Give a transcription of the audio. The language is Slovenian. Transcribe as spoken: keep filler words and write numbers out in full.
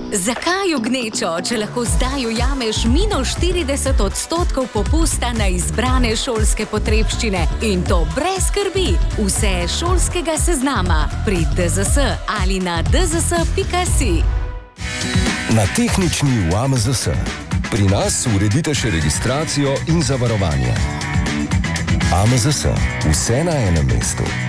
Zakaj v gnečo, če lahko zdaj ujameš minus štirideset odstotkov popusta na izbrane šolske potrebščine in to brez skrbi? Vse šolskega seznama pri D Z S ali na d z s pika si. Na tehnični v A M Z S. Pri nas uredite še registracijo in zavarovanje. A M Z S. Vse na enem mestu.